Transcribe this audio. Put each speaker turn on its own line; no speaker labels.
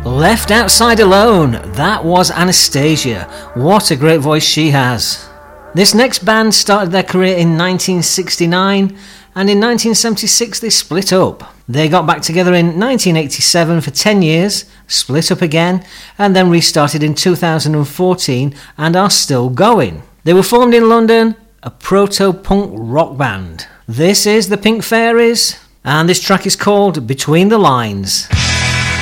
Left Outside Alone, that was Anastasia. What a great voice she has. This next band started their career in 1969, and in 1976 they split up. They got back together in 1987 for 10 years, split up again, and then restarted in 2014 and are still going. They were formed in London, a proto-punk rock band. This is the Pink Fairies, and this track is called Between the Lines.